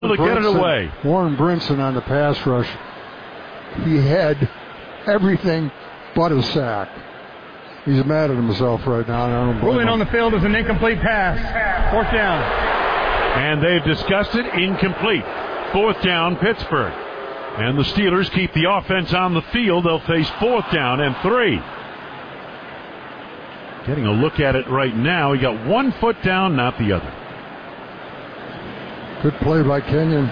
to get it away. Warren Brinson on the pass rush. He had everything but a sack. He's mad at himself right now. Ruling on the field is an incomplete pass. 4th down. And they've discussed it. Incomplete. 4th down, Pittsburgh. And the Steelers keep the offense on the field. They'll face 4th down and 3. Getting a look at it right now. He got 1 foot down, not the other. Good play by Kenyon.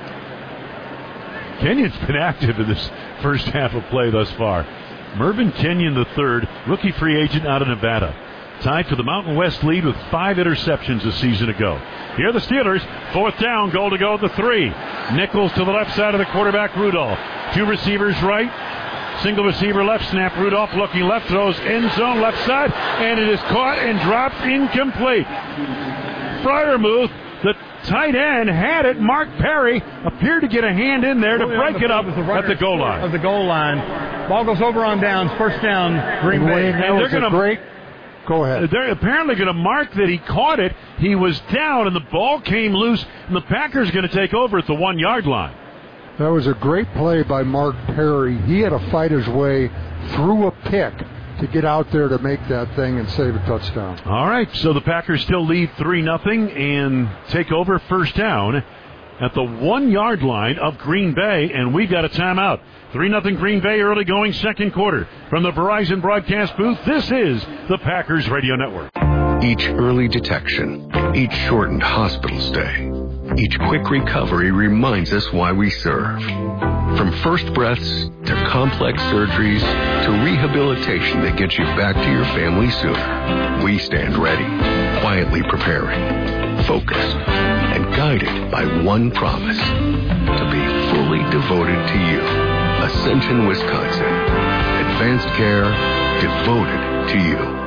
Kenyon's been active in this first half of play thus far. Mervyn Kenyon III, rookie free agent out of Nevada. Tied for the Mountain West lead with 5 interceptions a season ago. Here are the Steelers. 4th down, goal to go at the 3. Nichols to the left side of the quarterback, Rudolph. 2 receivers right. Single receiver left, snap. Rudolph looking left, throws end zone left side, and it is caught and dropped incomplete. Freiermuth, the tight end, had it. Mark Perry appeared to get a hand in there to break it up at the goal line. Of the goal line. Ball goes over on downs. 1st down, Green Bay. And they're going to go ahead. They're apparently going to mark that he caught it. He was down, and the ball came loose, and the Packers are going to take over at the 1-yard line. That was a great play by Mark Perry. He had to fight his way through a pick to get out there to make that thing and save a touchdown. All right, so the Packers still lead 3-0 and take over 1st down at the 1-yard line of Green Bay, and we've got a timeout. 3-0 Green Bay, early going 2nd quarter. From the Verizon broadcast booth, this is the Packers Radio Network. Each early detection, each shortened hospital stay, each quick recovery reminds us why we serve. From first breaths to complex surgeries to rehabilitation that gets you back to your family sooner, we stand ready, quietly preparing, focused, and guided by one promise: to be fully devoted to you. Ascension, Wisconsin. Advanced care devoted to you.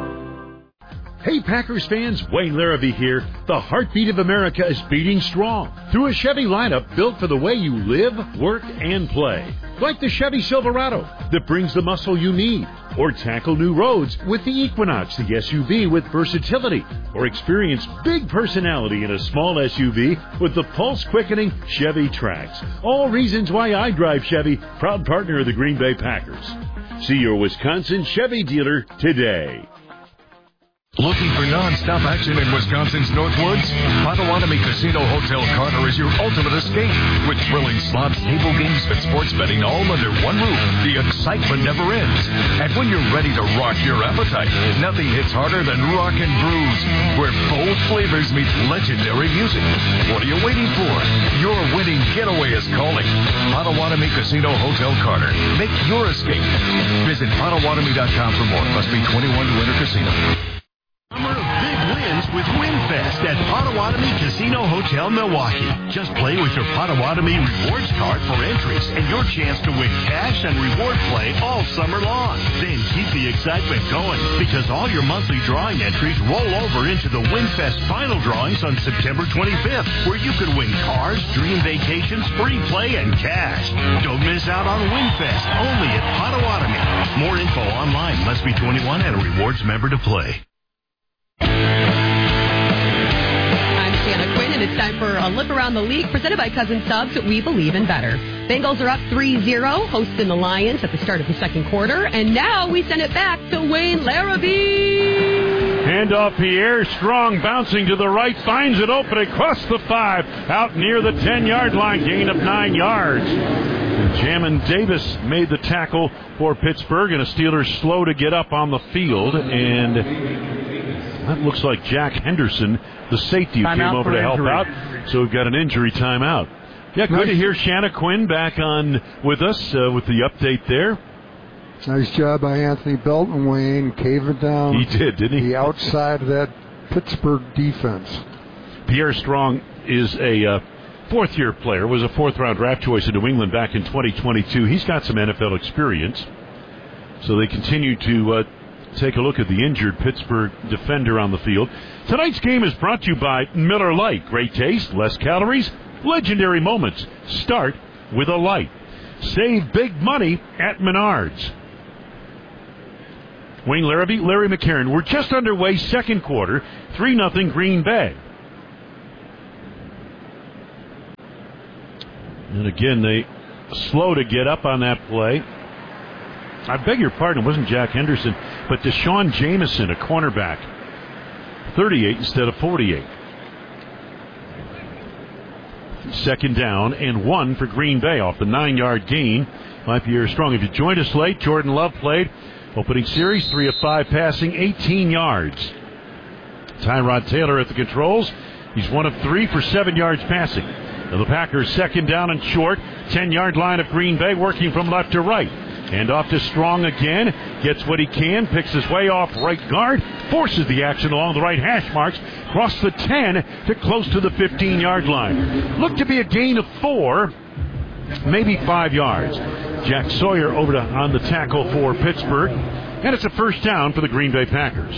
Hey Packers fans, Wayne Larrabee here. The heartbeat of America is beating strong through a Chevy lineup built for the way you live, work, and play. Like the Chevy Silverado that brings the muscle you need. Or tackle new roads with the Equinox, the SUV with versatility. Or experience big personality in a small SUV with the pulse-quickening Chevy Trax. All reasons why I drive Chevy, proud partner of the Green Bay Packers. See your Wisconsin Chevy dealer today. Looking for non-stop action in Wisconsin's Northwoods? Potawatomi Casino Hotel Carter is your ultimate escape. With thrilling slots, table games, and sports betting all under one roof, the excitement never ends. And when you're ready to rock your appetite, nothing hits harder than Rock and Brews, where bold flavors meet legendary music. What are you waiting for? Your winning getaway is calling. Potawatomi Casino Hotel Carter. Make your escape. Visit Potawatomi.com for more. Must be 21 to enter casino. Summer of big wins with WinFest at Potawatomi Casino Hotel, Milwaukee. Just play with your Potawatomi Rewards card for entries and your chance to win cash and reward play all summer long. Then keep the excitement going because all your monthly drawing entries roll over into the WinFest final drawings on September 25th, where you could win cars, dream vacations, free play, and cash. Don't miss out on WinFest, only at Potawatomi. More info online. Must be 21 and a rewards member to play. I'm Shanna Quinn, and it's time for a look around the league presented by Cousin Subs. We believe in better. Bengals are up 3-0, hosting the Lions at the start of the 2nd quarter, and now we send it back to Wayne Larrabee. Handoff Pierre Strong bouncing to the right, finds it open across the 5, out near the 10-yard line, gain of 9 yards. Jamin Davis made the tackle for Pittsburgh, and the Steelers slow to get up on the field, and that looks like Jack Henderson, the safety, who came over to help out. So we've got an injury timeout. Yeah, good to hear Shanna Quinn back on with us with the update there. Nice job by Anthony Belton, Wayne, caving down. He did, didn't he? The outside of that Pittsburgh defense. Pierre Strong is a fourth-year player, was a fourth-round draft choice in New England back in 2022. He's got some NFL experience. So they continue to take a look at the injured Pittsburgh defender on the field. Tonight's game is brought to you by Miller Lite. Great taste, less calories, legendary moments. Start with a light. Save big money at Menards. Wayne Larrabee, Larry McCarron. We're just underway, 2nd quarter, 3-0 Green Bay. And again, they slow to get up on that play. I beg your pardon, it wasn't Jack Henderson, but Deshaun Jameson, a cornerback. 38 instead of 48. Second down and 1 for Green Bay off the 9-yard gain by Pierre Strong. If you joined us late, Jordan Love played opening series, 3 of 5 passing, 18 yards. Tyrod Taylor at the controls. He's 1 of 3 for 7 yards passing. Now the Packers second down and short, 10-yard line of Green Bay, working from left to right. And off to Strong again, gets what he can, picks his way off right guard, forces the action along the right hash marks, across the 10 to close to the 15-yard line. Looked to be a gain of 4, maybe 5 yards. Jack Sawyer over on the tackle for Pittsburgh, and it's a first down for the Green Bay Packers.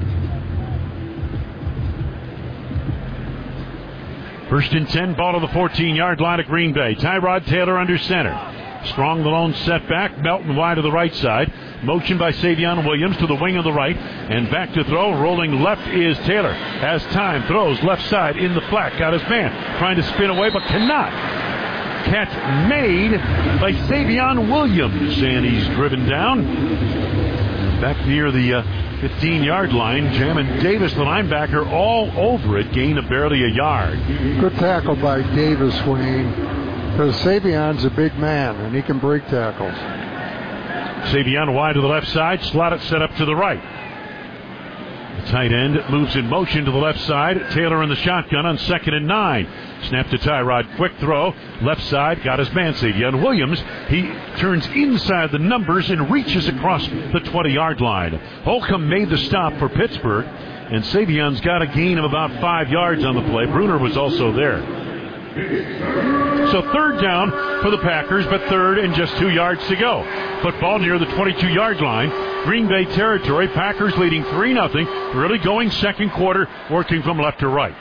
First and 10, ball to the 14-yard line of Green Bay. Tyrod Taylor under center. Strong the lone setback. Melton wide to the right side. Motion by Savion Williams to the wing of the right. And back to throw. Rolling left is Taylor. Has time. Throws left side in the flat. Got his man. Trying to spin away but cannot. Catch made by Savion Williams. And he's driven down. Back near the 15-yard line. Jamin Davis, the linebacker, all over it. Gain of barely a yard. Good tackle by Davis, Wayne. Because Savion's a big man, and he can break tackles. Savion wide to the left side. Slot it set up to the right. The tight end moves in motion to the left side. Taylor in the shotgun on 2nd and 9. Snap to Tyrod. Quick throw. Left side. Got his man, Savion Williams. He turns inside the numbers and reaches across the 20-yard line. Holcomb made the stop for Pittsburgh. And Savion's got a gain of about 5 yards on the play. Bruner was also there. So third down for the Packers, but third and just 2 yards to go. Football near the 22-yard line. Green Bay territory. Packers leading 3-0. Really going second quarter, working from left to right.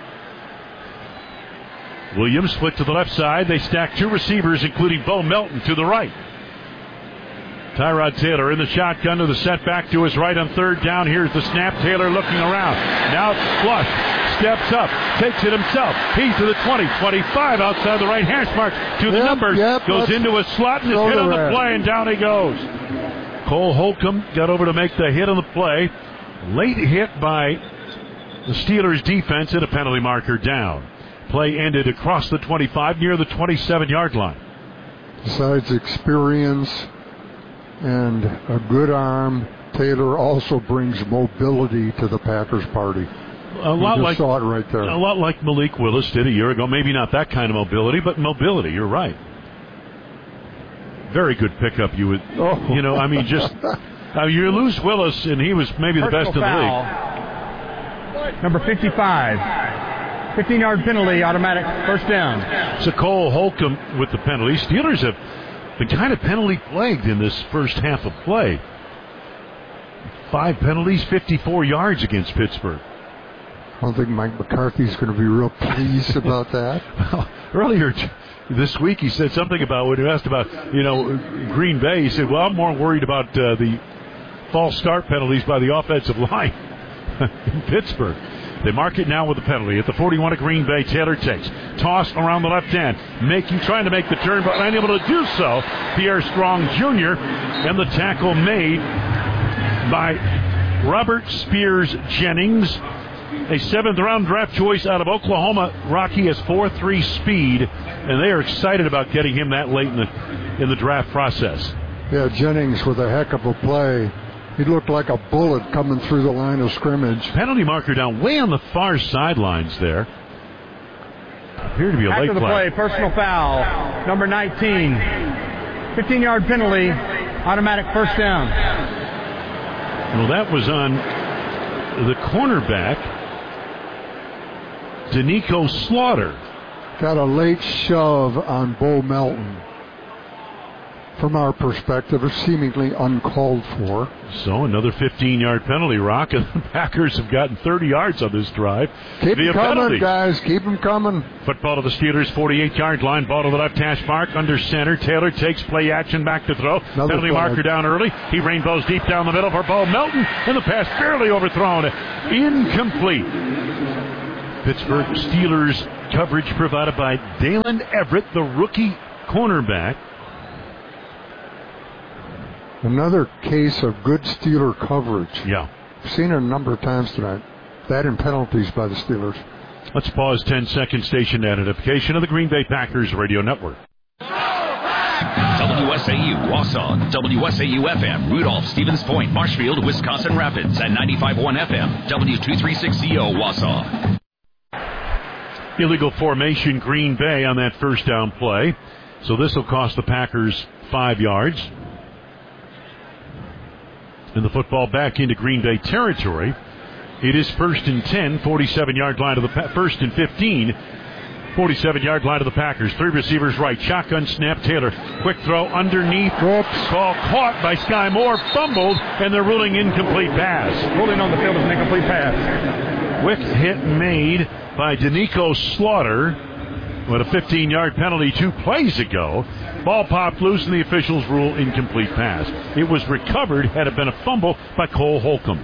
Williams split to the left side. They stack 2 receivers, including Bo Melton, to the right. Tyrod Taylor in the shotgun to the setback to his right on third down. Here's the snap. Taylor looking around. Now it's flush. Steps up. Takes it himself. He's to the 20. 25 outside the right hash mark. To the numbers. Goes into a slot and is hit on the play, and down he goes. Cole Holcomb got over to make the hit on the play. Late hit by the Steelers defense and a penalty marker down. Play ended across the 25 near the 27-yard line. Besides experience and a good arm, Taylor also brings mobility to the Packers party. A lot like saw it right there. A lot like Malik Willis did a year ago. Maybe not that kind of mobility, but mobility. You're right. Very good pickup. You would, you know, I mean, just you lose Willis, and he was maybe the best in the league. Number 55. 15-yard penalty, automatic first down. So Cole Holcomb with the penalty. Steelers have been kind of penalty plagued in this first half of play. 5 penalties, 54 yards against Pittsburgh. I don't think Mike McCarthy's going to be real pleased about that. Well, earlier this week he said something about, when he asked about, Green Bay, he said, well, I'm more worried about the false start penalties by the offensive line in Pittsburgh. They mark it now with a penalty. At the 41 of Green Bay, Taylor takes. Toss around the left end. Trying to make the turn, but unable to do so. Pierre Strong Jr. and the tackle made by Robert Spears Jennings. A 7th-round draft choice out of Oklahoma. Rocky has 4.3 speed, and they are excited about getting him that late in the draft process. Yeah, Jennings with a heck of a play. He looked like a bullet coming through the line of scrimmage. Penalty marker down way on the far sidelines there. Appeared to be a late play. After the play, personal foul, number 19. 15-yard penalty, automatic first down. Well, that was on the cornerback, Danico Slaughter. Got a late shove on Bo Melton. From our perspective, it's seemingly uncalled for. So another 15-yard penalty, Rock, and the Packers have gotten 30 yards on this drive. Keep them coming, penalty. Guys. Keep them coming. Football to the Steelers' 48-yard line. Ball to the left hash mark under center. Taylor takes play action back to throw. Another penalty marker down early. He rainbows deep down the middle for Bo Melton, and the pass barely overthrown. Incomplete. Pittsburgh Steelers coverage provided by Dalen Everett, the rookie cornerback. Another case of good Steeler coverage. Yeah. I've seen it a number of times tonight. That and penalties by the Steelers. Let's pause 10 seconds. Station identification of the Green Bay Packers Radio Network. WSAU, Wausau, WSAU-FM, Rudolph, Stevens Point, Marshfield, Wisconsin Rapids, at 95.1 FM, W236CO, Wausau. Illegal formation, Green Bay on that first down play. So this will cost the Packers 5 yards. And the football back into Green Bay territory. It is 1st and 10, 47-yard line of the first and 15. 47-yard line of the Packers. 3 receivers right. Shotgun snap. Taylor. Quick throw underneath. Whoops. Ball caught by Sky Moore. Fumbled, and they're ruling incomplete pass. Ruling on the field as an incomplete pass. Quick hit made by Danico Slaughter with a 15-yard penalty 2 plays ago. Ball popped loose, and the officials rule incomplete pass. It was recovered had it been a fumble by Cole Holcomb.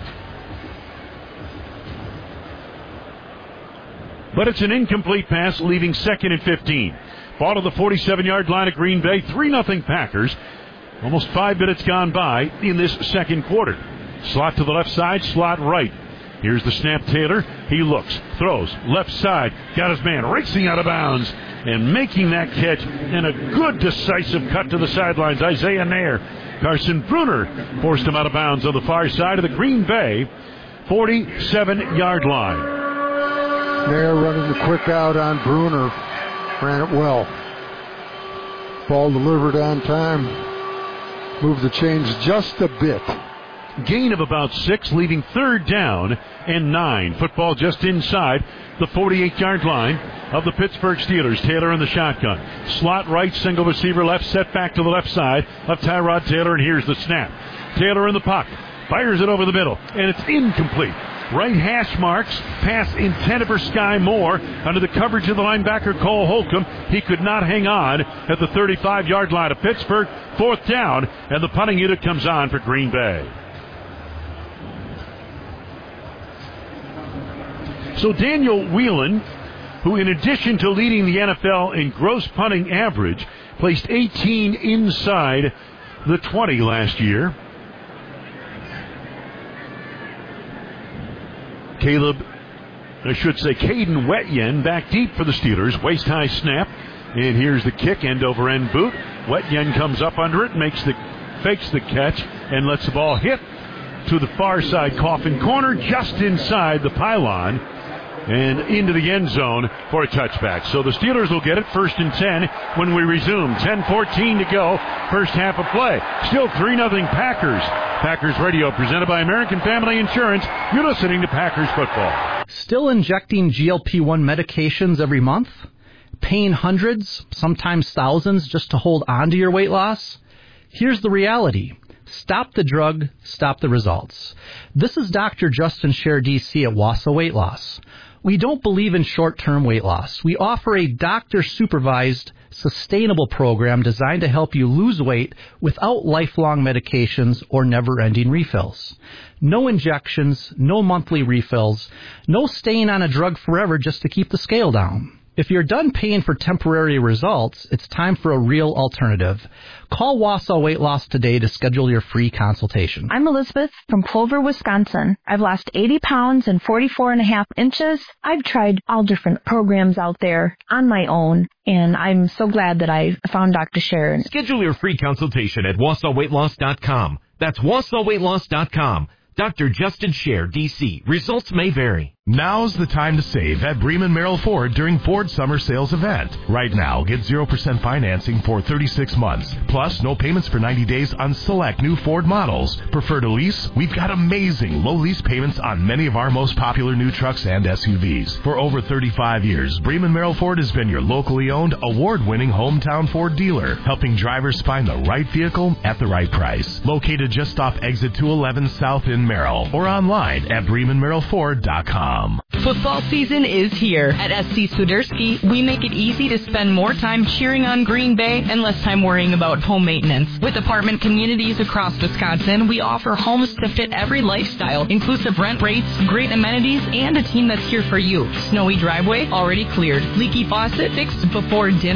But it's an incomplete pass, leaving 2nd and 15. Ball to the 47-yard line of Green Bay. 3-0 Packers. Almost 5 minutes gone by in this second quarter. Slot to the left side, slot right. Here's the snap. Taylor. He looks, throws, left side. Got his man racing out of bounds and making that catch. And a good decisive cut to the sidelines. Isaiah Nair. Carson Bruner forced him out of bounds on the far side of the Green Bay 47-yard line. Nair running the quick out on Bruner. Ran it well. Ball delivered on time. Moved the chains just a bit. Gain of about 6, leaving 3rd down and 9. Football just inside the 48-yard line of the Pittsburgh Steelers. Taylor in the shotgun. Slot right, single receiver left, set back to the left side of Tyrod Taylor, and here's the snap. Taylor in the pocket. Fires it over the middle, and it's incomplete. Right hash marks, pass intended for Sky Moore under the coverage of the linebacker Cole Holcomb. He could not hang on at the 35-yard line of Pittsburgh. 4th down, and the punting unit comes on for Green Bay. So Daniel Whelan, who in addition to leading the NFL in gross punting average, placed 18 inside the 20 last year. Caden Wetjen back deep for the Steelers. Waist-high snap. And here's the kick, end-over-end boot. Wetjen comes up under it, fakes the catch, and lets the ball hit to the far side coffin corner, just inside the pylon, and into the end zone for a touchback. So the Steelers will get it 1st and 10 when we resume. 10:14 to go, first half of play. Still 3-0 Packers. Packers Radio presented by American Family Insurance. You're listening to Packers football. Still injecting GLP-1 medications every month? Paying hundreds, sometimes thousands, just to hold on to your weight loss? Here's the reality. Stop the drug, stop the results. This is Dr. Justin Scher, DC at Wausau Weight Loss. We don't believe in short-term weight loss. We offer a doctor-supervised, sustainable program designed to help you lose weight without lifelong medications or never-ending refills. No injections, no monthly refills, no staying on a drug forever just to keep the scale down. If you're done paying for temporary results, it's time for a real alternative. Call Wausau Weight Loss today to schedule your free consultation. I'm Elizabeth from Clover, Wisconsin. I've lost 80 pounds and 44.5 inches. I've tried all different programs out there on my own, and I'm so glad that I found Dr. Scher. Schedule your free consultation at WausauWeightLoss.com. That's WausauWeightLoss.com. Dr. Justin Scher, D.C. Results may vary. Now's the time to save at Bremen Merrill Ford during Ford Summer Sales Event. Right now, get 0% financing for 36 months. Plus, no payments for 90 days on select new Ford models. Prefer to lease? We've got amazing low lease payments on many of our most popular new trucks and SUVs. For over 35 years, Bremen Merrill Ford has been your locally owned, award-winning hometown Ford dealer, helping drivers find the right vehicle at the right price. Located just off exit 211 South in Merrill, or online at BremenMerrillFord.com. Football season is here. At SC Swiderski, we make it easy to spend more time cheering on Green Bay and less time worrying about home maintenance. With apartment communities across Wisconsin, we offer homes to fit every lifestyle, inclusive rent rates, great amenities, and a team that's here for you. Snowy driveway already cleared. Leaky faucet fixed before dinner.